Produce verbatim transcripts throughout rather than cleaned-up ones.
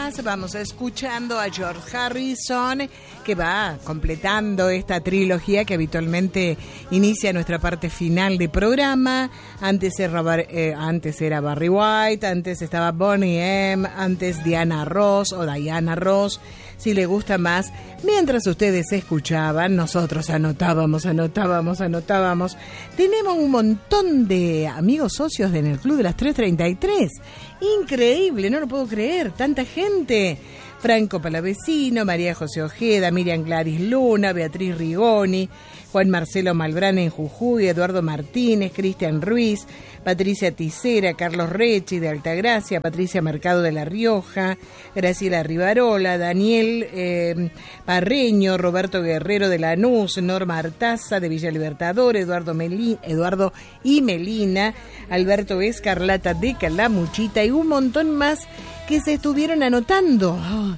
más vamos escuchando a George Harrison, que va completando esta trilogía que habitualmente inicia nuestra parte final de programa. Antes era, eh, antes era Barry White, antes estaba Bonnie M, antes Diana Ross o Diana Ross, si le gusta más. Mientras ustedes escuchaban, nosotros anotábamos, anotábamos, anotábamos. Tenemos un montón de amigos socios en el Club de las tres treinta y tres. Increíble, no lo puedo creer, tanta gente. Franco Palavecino, María José Ojeda, Miriam Gladys Luna, Beatriz Rigoni, Juan Marcelo Malbrán en Jujuy, Eduardo Martínez, Cristian Ruiz, Patricia Ticera, Carlos Rechi de Altagracia, Patricia Mercado de La Rioja, Graciela Rivarola, Daniel eh, Parreño, Roberto Guerrero de Lanús, Norma Artaza de Villa Libertador, Eduardo, Melín, Eduardo y Melina, Alberto Escarlata de Calamuchita y un montón más que se estuvieron anotando. Oh,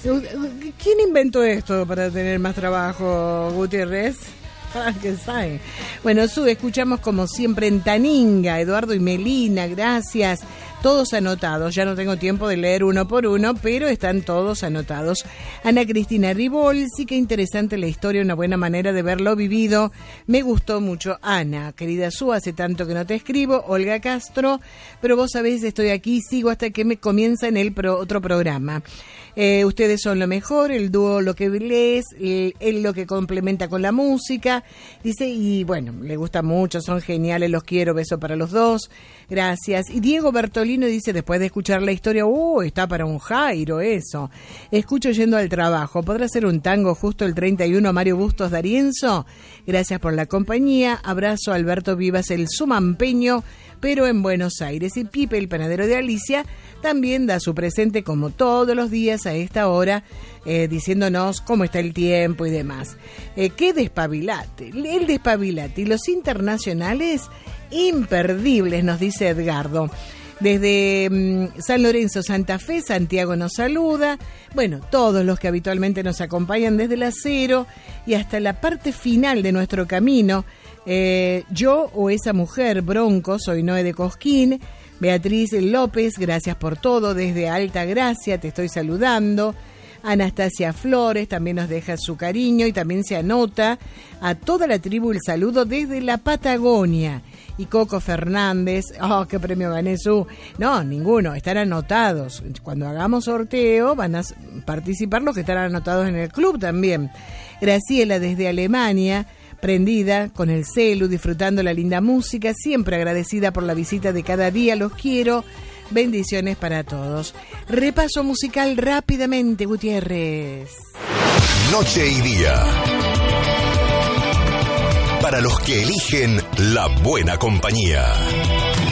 ¿quién inventó esto para tener más trabajo, Gutiérrez? Frankenstein. Bueno, Su, escuchamos como siempre en Taninga, Eduardo y Melina, gracias. Todos anotados, ya no tengo tiempo de leer uno por uno, pero están todos anotados. Ana Cristina Ribol, sí que interesante la historia, una buena manera de verlo vivido. Me gustó mucho. Ana, querida Su, hace tanto que no te escribo. Olga Castro, pero vos sabés, estoy aquí, sigo hasta que me comienza en el pro, otro programa. Eh, ustedes son lo mejor, el dúo lo que lees, él, él lo que complementa con la música, dice, y bueno, le gusta mucho, son geniales, los quiero, beso para los dos, gracias. Y Diego Bertolino dice, después de escuchar la historia, uh, está para un Jairo eso, escucho yendo al trabajo, ¿podrá ser un tango justo el treinta y uno Mario Bustos D'Arienzo? Gracias por la compañía, abrazo a Alberto Vivas, el sumampeño, pero en Buenos Aires. Y Pipe, el panadero de Alicia, también da su presente como todos los días a esta hora, eh, diciéndonos cómo está el tiempo y demás. Eh, ¡Qué despabilate! El despabilate y los internacionales imperdibles, nos dice Edgardo. Desde mmm, San Lorenzo, Santa Fe, Santiago nos saluda. Bueno, todos los que habitualmente nos acompañan desde el acero y hasta la parte final de nuestro camino. Eh, yo o esa mujer, Bronco, soy Noé de Cosquín. Beatriz López, gracias por todo, desde Alta Gracia te estoy saludando. Anastasia Flores también nos deja su cariño y también se anota a toda la tribu el saludo desde la Patagonia. Y Coco Fernández, oh, qué premio gané, Su. No, ninguno, están anotados. Cuando hagamos sorteo van a participar los que están anotados en el club también. Graciela desde Alemania, prendida con el celu, disfrutando la linda música, siempre agradecida por la visita de cada día, los quiero, bendiciones para todos. Repaso musical rápidamente, Gutiérrez. Noche y día, para los que eligen la buena compañía.